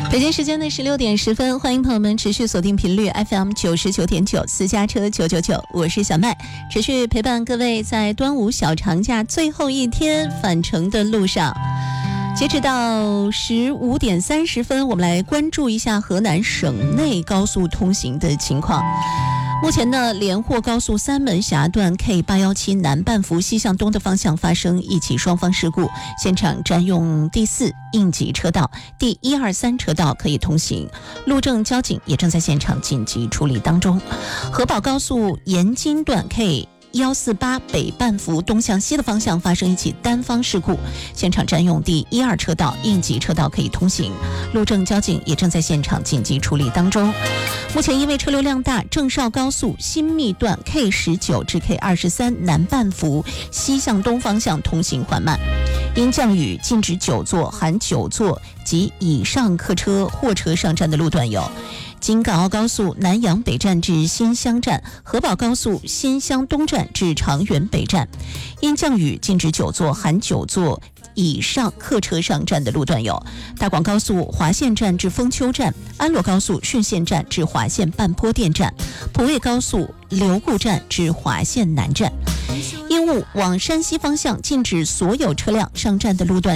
北京时间的16点10分，欢迎朋友们持续锁定频率 FM 99.9私家车999，我是小麦，持续陪伴各位在端午小长假最后一天返程的路上。截止到15点30分，我们来关注一下河南省内高速通行的情况。目前呢，连霍高速三门峡段 K817南半幅西向东的方向发生一起双方事故，现场占用第4应急车道，第1、2、3车道可以通行，路政交警也正在现场紧急处理当中。河宝高速延津段 K148北半幅东向西的方向发生一起单方事故，现场占用第1、2车道，应急车道可以通行，路政交警也正在现场紧急处理当中。目前因为车流量大，郑绍高速新密段 K19至 K23南半幅西向东方向通行缓慢，因降雨禁止9座含9座及以上客车货车上站的路段有京港澳高速南阳北站至新乡站，河宝高速新乡东站至长垣北站，因降雨禁止9座含9座以上客车上站的路段有大广高速华县站至丰丘站，安罗高速顺县站至华县半坡店站，普卫高速流固站至华县南站。因雾往山西方向禁止所有车辆上站的路段